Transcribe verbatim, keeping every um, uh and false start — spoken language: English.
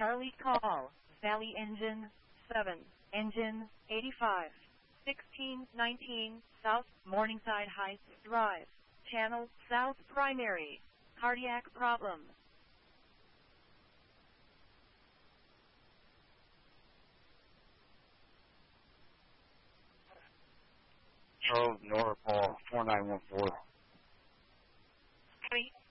Charlie call, Valley Engine, seven, Engine, eighty-five, sixteen nineteen, South, Morningside Heights Drive, Channel, South Primary, cardiac problem. Charles Nora Paul, four nine one four. Three.